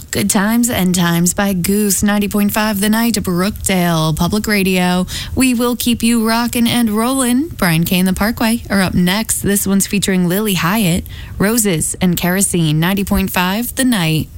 Good Times, End Times by Goose, 90.5 The Night, Brookdale Public Radio. We will keep you rockin' and rollin'. Brian K. and the Parkway are up next. This one's featuring Lily Hyatt, Roses and Kerosene, 90.5 The Night.